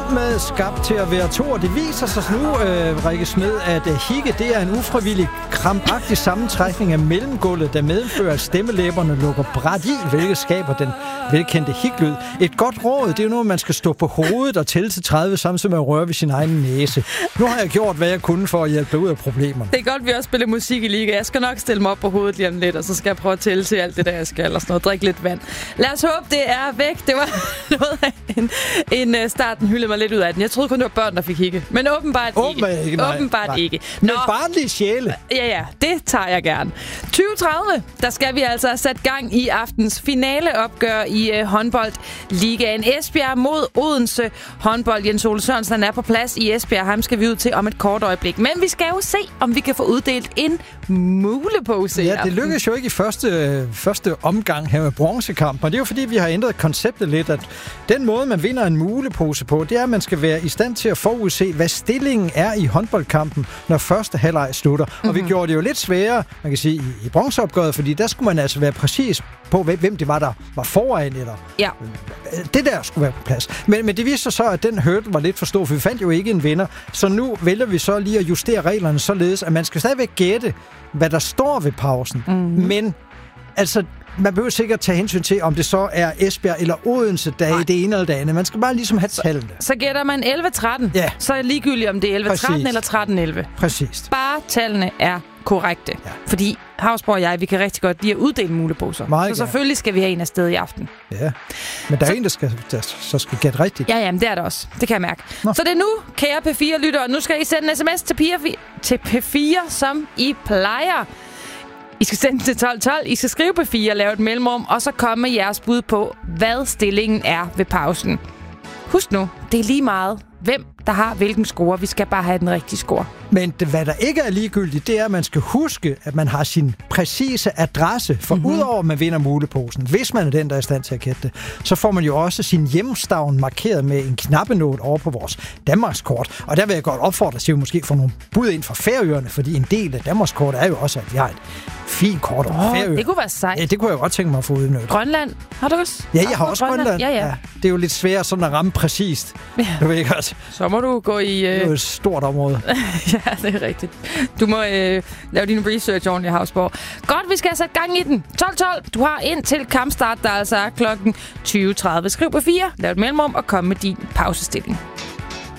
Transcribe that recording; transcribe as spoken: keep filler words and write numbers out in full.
med Skabt til at være to, og det viser sig nu, øh, Rikke Smed, at uh, hikke, det er en ufrivillig, krampagtig sammentrækning af mellemgulvet, der medfører, at stemmelæberne lukker bræt i, hvilket skaber den velkendte hiklyd. Et godt råd, det er jo noget, man skal stå på hovedet og tælle til tredive, samtidig med at røre ved sin egen næse. Nu har jeg gjort, hvad jeg kunne for at hjælpe dig ud af problemerne. Det er godt, vi også spiller musik i liga. Jeg skal nok stille mig op på hovedet lige om lidt, og så skal jeg prøve at tælle til alt det der, jeg skal, og sådan noget. Drikke lidt vand. Lad os håbe, det er væk. Det var noget af en, en start, den hyldede mig lidt ud af den. Jeg troede kun, det var børn, der fik hikke. Men åbenbart, åbenbart ikke. ikke. Nej, åbenbart nej. ikke. Men barnlige sjæle. Ja, ja. Det tager jeg gerne. tyve tredive, der skal vi altså have sat gang i aftens finaleopgør i uh, håndboldligaen. Esbjerg mod Odense håndbold. Jens Ole Sørensen er på plads i Esbjerg. Ham skal vi ud til om et kort øjeblik. Men vi skal jo se, om vi kan få uddelt en mulepose. Ja, det lykkedes jo ikke i første, øh, første omgang her med bronzekampen. Og det er jo fordi, vi har ændret konceptet lidt, at den måde, man vinder en mulepose på, det er, at man skal være i stand til at forudse, hvad stillingen er i håndboldkampen, når første halvleg slutter. Mm-hmm. Og vi gjorde det jo lidt sværere, man kan sige, i, i bronzeopgøret, fordi der skulle man altså være præcis på, hvem det var, der var foran, eller ja. Det der skulle være på plads. Men, men det viste sig så, at den hurdle var lidt for stor, for vi fandt jo ikke en vinder. Så nu vælger vi så lige at justere reglerne således, at man skal stadigvæk gætte, hvad der står ved pausen. Mm-hmm. Men altså, man behøver sikkert tage hensyn til, om det så er Esbjerg eller Odense, der er i det ene eller det andet. Man skal bare ligesom have tallene. Så, så gætter man elleve tretten. Ja. Så er det ligegyldigt, om det er elleve tretten eller tretten elleve. Præcis. Bare tallene er korrekte. Ja. Fordi Havsborg og jeg, vi kan rigtig godt lide at uddele muleposer. Meget så selvfølgelig skal vi have en af sted i aften. Ja, men der så, er en, der skal, der så skal gætte rigtigt. Ja, jamen det er det også. Det kan jeg mærke. Nå. Så det er nu, kære P fire-lyttere. Nu skal I sende en sms til, til P fire, som I plejer. I skal sende til tolv tolv. I skal skrive P fire, lave et mellemrum, og så komme med jeres bud på, hvad stillingen er ved pausen. Husk nu, det er lige meget, hvem der har hvilken score. Vi skal bare have den rigtige score. Men det, hvad der ikke er ligegyldigt, det er, at man skal huske, at man har sin præcise adresse. For mm-hmm. udover at man vinder muleposen, hvis man er den, der er i stand til at gætte det, så får man jo også sin hjemstavn markeret med en knappenål over på vores Danmarkskort. Og der vil jeg godt opfordre til, at vi måske får nogle bud ind fra Færøerne, fordi en del af Danmarkskort er jo også, at vi har et fint kort over oh, Færøerne. Det kunne være sejt. Ja, det kunne jeg godt tænke mig at få udnyttet. Grønland, har du også? Ja, jeg har også Grønland. Grønland. Ja, ja. Ja, det er jo lidt svært sådan at ramme præcist. Ja. Du ved godt. Så må du gå i... Øh... Det er jo et stort område. Ja, det er rigtigt. Du må øh, lave din research ordentligt, Havsborg. Godt, vi skal have sat gang i den. tolv tolv. Du har ind til kampstart, der altså er klokken tyve tredive. Skriv på fire, lav et mellemrum og kom med din pausestilling.